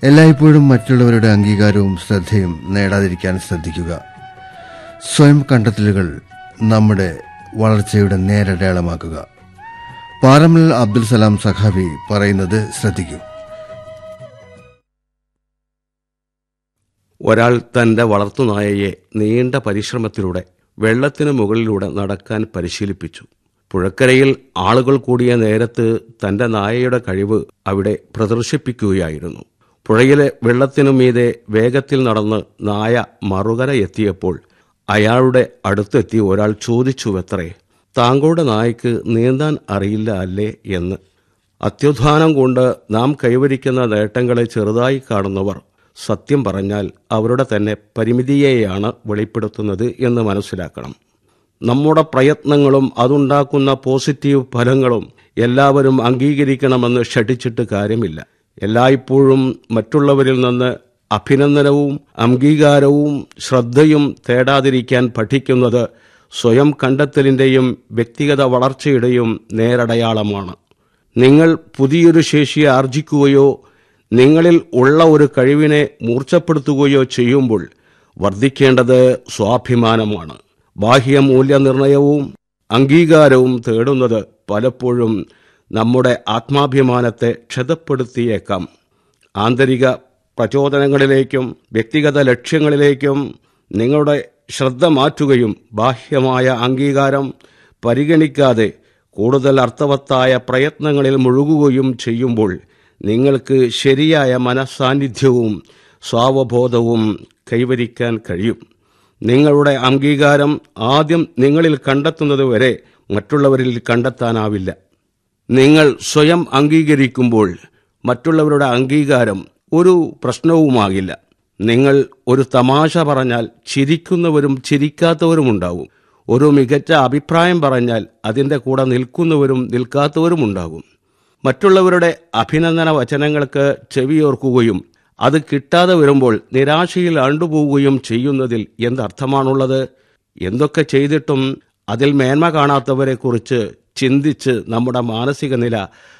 എല്ലായ്പ്പോഴും മറ്റുള്ളവരുടെ അംഗീകാരവും ശ്രദ്ധയും നേടാതിരിക്കാൻ ശ്രദ്ധിക്കുക. സ്വയം കണ്ടെത്തലുകൾ നമ്മുടെ വളർച്ചയുടെ നേരടയാളമാക്കുക. പാറമ്മൽ അബ്ദുൽ സലാം സഖാഫി പറയുന്നത് ശ്രദ്ധിക്കൂ. ഒരാൾ തന്റെ വളർത്തുനായയെ നീണ്ട പരിശ്രമത്തിലൂടെ വെള്ളത്തിനു മുകളിലൂടെ നടക്കാൻ പരിശീലിപ്പിച്ചു. പുഴക്കരയിൽ ആളുകൾ കൂടിയ നേരത്ത് തന്റെ നായയുടെ കഴിവ് അവിടെ പ്രദർശിപ്പിക്കുകയായിരുന്നു. പുഴയിലെ വെള്ളത്തിനു മീതെ വേഗത്തിൽ നടന്ന് നായ മറുകര എത്തിയപ്പോൾ അയാളുടെ അടുത്തെത്തി ഒരാൾ ചോദിച്ചുവത്രേ, താങ്കളുടെ നായക്ക് നീന്താൻ അറിയില്ല അല്ലേ എന്ന്. അത്യുത്ഥാനം കൊണ്ട് നാം കൈവരിക്കുന്ന നേട്ടങ്ങളെ ചെറുതായി കാണുന്നവർ സത്യം പറഞ്ഞാൽ അവരുടെ തന്നെ പരിമിതിയെയാണ് വെളിപ്പെടുത്തുന്നത് എന്ന് മനസ്സിലാക്കണം. നമ്മുടെ പ്രയത്നങ്ങളും അതുണ്ടാക്കുന്ന പോസിറ്റീവ് ഫലങ്ങളും എല്ലാവരും അംഗീകരിക്കണമെന്ന് ഷഠിച്ചിട്ട് കാര്യമില്ല. എല്ലായ്പ്പോഴും മറ്റുള്ളവരിൽ നിന്ന് അഭിനന്ദനവും അംഗീകാരവും ശ്രദ്ധയും തേടാതിരിക്കാൻ പഠിക്കുന്നത് സ്വയം കണ്ടെത്തലിന്റെയും വ്യക്തിഗത വളർച്ചയുടെയും നേരടയാളമാണ്. നിങ്ങൾ പുതിയൊരു ശേഷിയെ ആർജിക്കുകയോ നിങ്ങളിൽ ഉള്ള ഒരു കഴിവിനെ മൂർച്ഛപ്പെടുത്തുകയോ ചെയ്യുമ്പോൾ വർദ്ധിക്കേണ്ടത് സ്വാഭിമാനമാണ്. ബാഹ്യ മൂല്യനിർണയവും അംഗീകാരവും തേടുന്നത് പലപ്പോഴും നമ്മുടെ ആത്മാഭിമാനത്തെ ക്ഷതപ്പെടുത്തിയേക്കാം. ആന്തരിക പ്രചോദനങ്ങളിലേക്കും വ്യക്തിഗത ലക്ഷ്യങ്ങളിലേക്കും നിങ്ങളുടെ ശ്രദ്ധ മാറ്റുകയും ബാഹ്യമായ അംഗീകാരം പരിഗണിക്കാതെ കൂടുതൽ അർത്ഥവത്തായ പ്രയത്നങ്ങളിൽ മുഴുകുകയും ചെയ്യുമ്പോൾ നിങ്ങൾക്ക് ശരിയായ മനസ്സാന്നിധ്യവും സ്വാവബോധവും കൈവരിക്കാൻ കഴിയും. നിങ്ങളുടെ അംഗീകാരം ആദ്യം നിങ്ങളിൽ കണ്ടെത്തുന്നതുവരെ മറ്റുള്ളവരിൽ കണ്ടെത്താനാവില്ല. നിങ്ങൾ സ്വയം അംഗീകരിക്കുമ്പോൾ മറ്റുള്ളവരുടെ അംഗീകാരം ഒരു പ്രശ്നവുമാകില്ല. നിങ്ങൾ ഒരു തമാശ പറഞ്ഞാൽ ചിരിക്കുന്നവരും ചിരിക്കാത്തവരുമുണ്ടാകും. ഒരു മികച്ച അഭിപ്രായം പറഞ്ഞാൽ അതിൻ്റെ കൂടെ നിൽക്കുന്നവരും നിൽക്കാത്തവരുമുണ്ടാകും. മറ്റുള്ളവരുടെ അഭിനന്ദന വചനങ്ങൾക്ക് ചെവിയോർക്കുകയും അത് കിട്ടാതെ വരുമ്പോൾ നിരാശയിൽ ആണ്ടുപോവുകയും ചെയ്യുന്നതിൽ എന്തർത്ഥമാണുള്ളത്? എന്തൊക്കെ ചെയ്തിട്ടും അതിൽ മേന്മ കാണാത്തവരെക്കുറിച്ച് ചിന്തിച്ച് നമ്മുടെ മാനസിക നില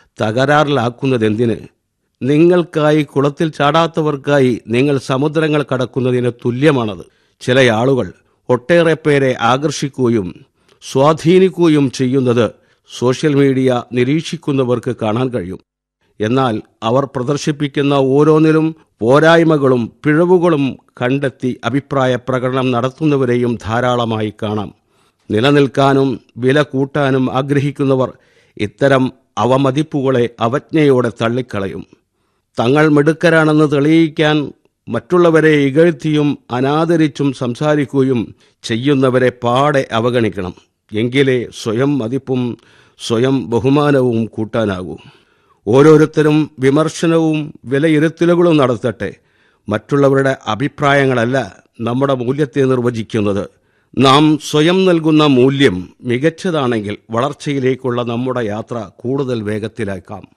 തകരാറിലാക്കുന്നതെന്തിന്? നിങ്ങൾക്കായി കുളത്തിൽ ചാടാത്തവർക്കായി നിങ്ങൾ സമുദ്രങ്ങൾ കടക്കുന്നതിന് തുല്യമാണത്. ചില ആളുകൾ ഒട്ടേറെ പേരെ ആകർഷിക്കുകയും സ്വാധീനിക്കുകയും ചെയ്യുന്നത് സോഷ്യൽ മീഡിയ നിരീക്ഷിക്കുന്നവർക്ക് കാണാൻ കഴിയും. എന്നാൽ അവർ പ്രദർശിപ്പിക്കുന്ന ഓരോന്നിലും പോരായ്മകളും പിഴവുകളും കണ്ടെത്തി അഭിപ്രായ പ്രകടനം നടത്തുന്നവരെയും ധാരാളമായി കാണാം. നിലനിൽക്കാനും വില കൂട്ടാനും ആഗ്രഹിക്കുന്നവർ ഇത്തരം അവമതിപ്പുകളെ അവജ്ഞയോടെ തള്ളിക്കളയും. തങ്ങൾ മിടുക്കരാണെന്ന് തെളിയിക്കാൻ മറ്റുള്ളവരെ ഇകഴ്ത്തിയും അനാദരിച്ചും സംസാരിക്കുകയും ചെയ്യുന്നവരെ പാടെ അവഗണിക്കണം. എങ്കിലേ സ്വയം മതിപ്പും സ്വയം ബഹുമാനവും കൂട്ടാനാകൂ. ഓരോരുത്തരും വിമർശനവും വിലയിരുത്തലുകളും നടത്തട്ടെ. മറ്റുള്ളവരുടെ അഭിപ്രായങ്ങളല്ല നമ്മുടെ മൂല്യത്തെ നിർവചിക്കുന്നത്. നാം സ്വയം നൽകുന്ന മൂല്യം മികച്ചതാണെങ്കിൽ വളർച്ചയിലേക്കുള്ള നമ്മുടെ യാത്ര കൂടുതൽ വേഗത്തിലാക്കാം.